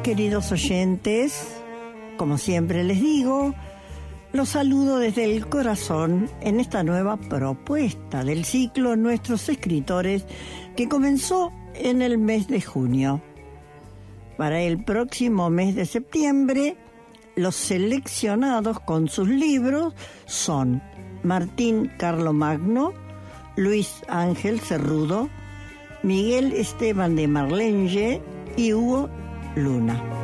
Queridos oyentes, como siempre les digo, los saludo desde el corazón en esta nueva propuesta del ciclo Nuestros Escritores que comenzó en el mes de junio. Para el próximo mes de septiembre, los seleccionados con sus libros son Martín Carlomagno, Luis Ángel Cerrudo, Miguel Esteban de Marlenge y Hugo Luna.